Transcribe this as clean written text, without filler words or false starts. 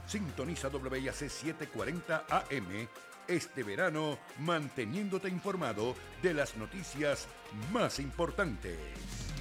Sintoniza WIAC 740 AM este verano, manteniéndote informado de las noticias más importantes.